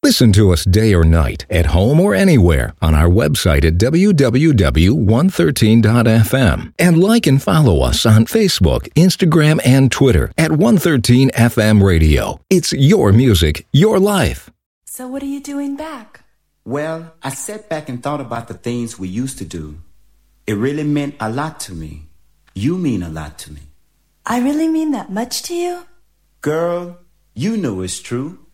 Listen to us day or night, at home or anywhere, on our website at www.113.fm. And like and follow us on Facebook, Instagram, and Twitter at 113 FM Radio. It's your music, your life. So what are you doing back? Well, I sat back and thought about the things we used to do. It really meant a lot to me. You mean a lot to me. I really mean that much to you? Girl, you know it's true.